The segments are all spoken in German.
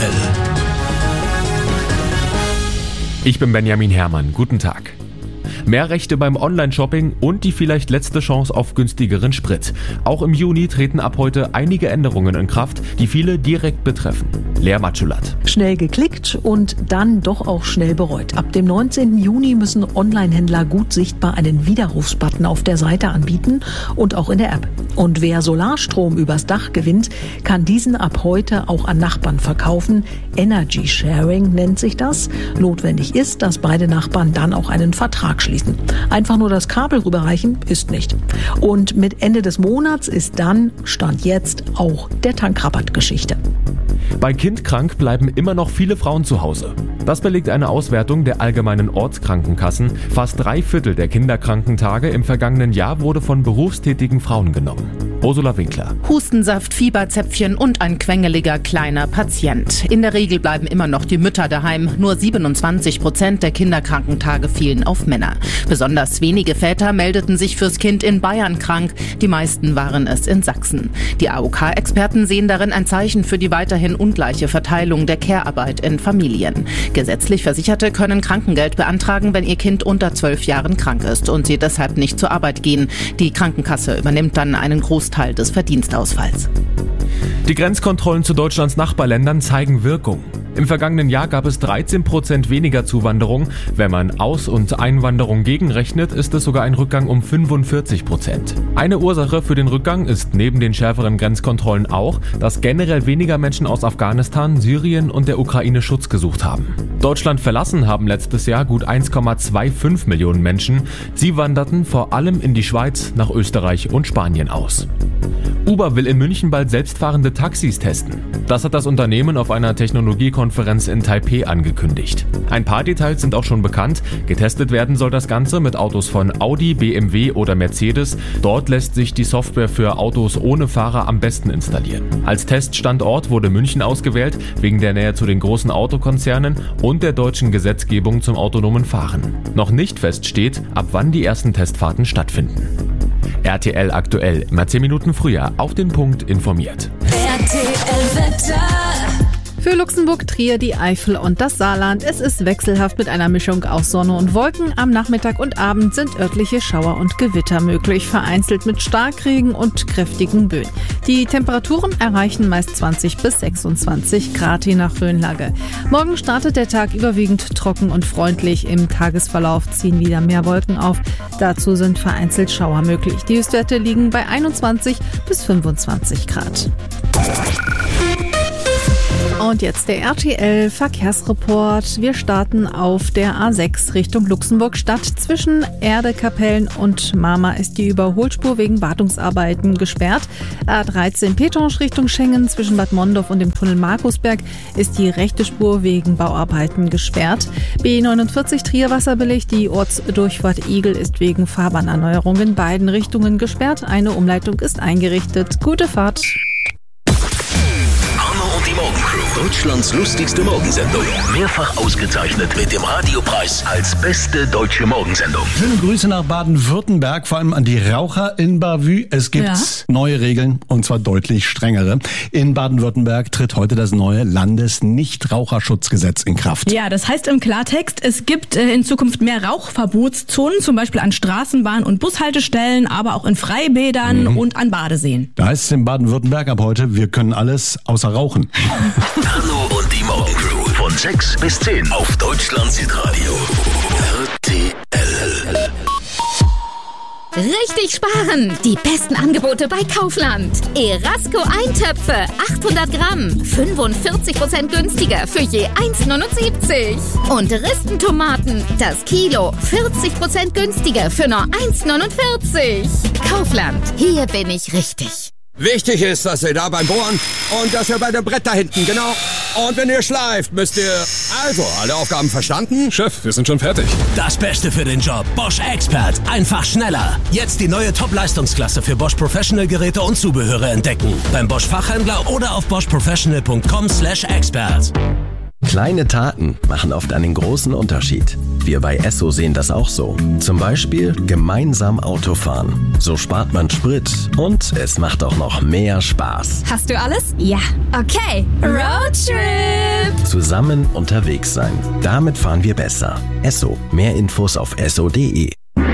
Ich bin Benjamin Herrmann. Guten Tag. Mehr Rechte beim Online-Shopping und die vielleicht letzte Chance auf günstigeren Sprit. Auch im Juni treten ab heute einige Änderungen in Kraft, die viele direkt betreffen. Lea Matschulat. Schnell geklickt und dann doch auch schnell bereut. Ab dem 19. Juni müssen Online-Händler gut sichtbar einen Widerrufsbutton auf der Seite anbieten und auch in der App. Und wer Solarstrom übers Dach gewinnt, kann diesen ab heute auch an Nachbarn verkaufen. Energy Sharing nennt sich das. Notwendig ist, dass beide Nachbarn dann auch einen Vertrag schließen. Einfach nur das Kabel rüberreichen ist nicht. Und mit Ende des Monats ist dann, Stand jetzt, auch der Tankrabatt Geschichte. Bei Kindkrank bleiben immer noch viele Frauen zu Hause. Das belegt eine Auswertung der allgemeinen Ortskrankenkassen. Fast 3/4 der Kinderkrankentage im vergangenen Jahr wurde von berufstätigen Frauen genommen. Ursula Winkler. Hustensaft, Fieberzäpfchen und ein quengeliger kleiner Patient. In der Regel bleiben immer noch die Mütter daheim. Nur 27% der Kinderkrankentage fielen auf Männer. Besonders wenige Väter meldeten sich fürs Kind in Bayern krank. Die meisten waren es in Sachsen. Die AOK-Experten sehen darin ein Zeichen für die weiterhin ungleiche Verteilung der Care-Arbeit in Familien. Gesetzlich Versicherte können Krankengeld beantragen, wenn ihr Kind unter 12 Jahren krank ist und sie deshalb nicht zur Arbeit gehen. Die Krankenkasse übernimmt dann einen Großteil des Verdienstausfalls. Die Grenzkontrollen zu Deutschlands Nachbarländern zeigen Wirkung. Im vergangenen Jahr gab es 13% weniger Zuwanderung. Wenn man Aus- und Einwanderung gegenrechnet, ist es sogar ein Rückgang um 45%. Eine Ursache für den Rückgang ist neben den schärferen Grenzkontrollen auch, dass generell weniger Menschen aus Afghanistan, Syrien und der Ukraine Schutz gesucht haben. Deutschland verlassen haben letztes Jahr gut 1,25 Millionen Menschen. Sie wanderten vor allem in die Schweiz, nach Österreich und Spanien aus. Uber will in München bald selbstfahrende Taxis testen. Das hat das Unternehmen auf einer Technologiekonferenz in Taipei angekündigt. Ein paar Details sind auch schon bekannt. Getestet werden soll das Ganze mit Autos von Audi, BMW oder Mercedes. Dort lässt sich die Software für Autos ohne Fahrer am besten installieren. Als Teststandort wurde München ausgewählt, wegen der Nähe zu den großen Autokonzernen und der deutschen Gesetzgebung zum autonomen Fahren. Noch nicht feststeht, ab wann die ersten Testfahrten stattfinden. RTL aktuell, immer 10 Minuten früher auf den Punkt informiert. RTL Wetter. Für Luxemburg, Trier, die Eifel und das Saarland. Es ist wechselhaft mit einer Mischung aus Sonne und Wolken. Am Nachmittag und Abend sind örtliche Schauer und Gewitter möglich, vereinzelt mit Starkregen und kräftigen Böen. Die Temperaturen erreichen meist 20 bis 26 Grad je nach Höhenlage. Morgen startet der Tag überwiegend trocken und freundlich. Im Tagesverlauf ziehen wieder mehr Wolken auf. Dazu sind vereinzelt Schauer möglich. Die Höchstwerte liegen bei 21 bis 25 Grad. Und jetzt der RTL-Verkehrsreport. Wir starten auf der A6 Richtung Luxemburg-Stadt. Zwischen Erdekapellen und Marma ist die Überholspur wegen Wartungsarbeiten gesperrt. A13 Petonge Richtung Schengen. Zwischen Bad Mondorf und dem Tunnel Markusberg ist die rechte Spur wegen Bauarbeiten gesperrt. B49 Trier-Wasserbeleg. Die Ortsdurchfahrt Igel ist wegen Fahrbahnerneuerung in beiden Richtungen gesperrt. Eine Umleitung ist eingerichtet. Gute Fahrt! Die Morgencrew, Deutschlands lustigste Morgensendung. Mehrfach ausgezeichnet mit dem Radiopreis als beste deutsche Morgensendung. Schöne Grüße nach Baden-Württemberg, vor allem an die Raucher in Bavü. Es gibt neue Regeln, und zwar deutlich strengere. In Baden-Württemberg tritt heute das neue Landesnichtraucherschutzgesetz in Kraft. Ja, das heißt im Klartext, es gibt in Zukunft mehr Rauchverbotszonen, zum Beispiel an Straßenbahn- und Bushaltestellen, aber auch in Freibädern und an Badeseen. Da heißt es in Baden-Württemberg ab heute, wir können alles außer rauchen. Arno und die Morgencrew von 6 bis 10 auf Deutschlands Hitradio. RTL. Richtig sparen! Die besten Angebote bei Kaufland. Erasco Eintöpfe, 800 Gramm, 45% günstiger für je 1,79. Und Ristentomaten, das Kilo, 40% günstiger für nur 1,49. Kaufland, hier bin ich richtig. Wichtig ist, dass ihr da beim Bohren und dass ihr bei dem Brett da hinten, genau. Und wenn ihr schleift, müsst ihr... Also, alle Aufgaben verstanden? Chef, wir sind schon fertig. Das Beste für den Job. Bosch Expert. Einfach schneller. Jetzt die neue Top-Leistungsklasse für Bosch Professional Geräte und Zubehöre entdecken. Beim Bosch Fachhändler oder auf boschprofessional.com/expert. Kleine Taten machen oft einen großen Unterschied. Wir bei Esso sehen das auch so. Zum Beispiel gemeinsam Autofahren. So spart man Sprit und es macht auch noch mehr Spaß. Hast du alles? Ja. Okay. Roadtrip! Zusammen unterwegs sein. Damit fahren wir besser. Esso. Mehr Infos auf esso.de.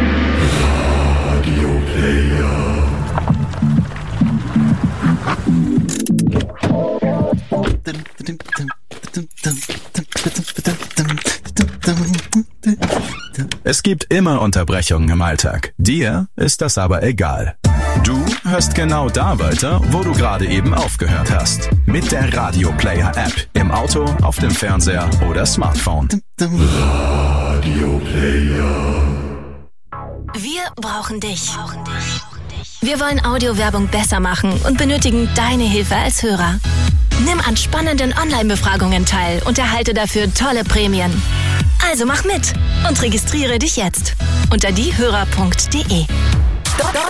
Es gibt immer Unterbrechungen im Alltag. Dir ist das aber egal. Du hörst genau da weiter, wo du gerade eben aufgehört hast. Mit der Radio Player App. Im Auto, auf dem Fernseher oder Smartphone. Radio Player. Wir brauchen dich. Wir wollen Audiowerbung besser machen und benötigen deine Hilfe als Hörer. Nimm an spannenden Online-Befragungen teil und erhalte dafür tolle Prämien. Also mach mit und registriere dich jetzt unter diehörer.de.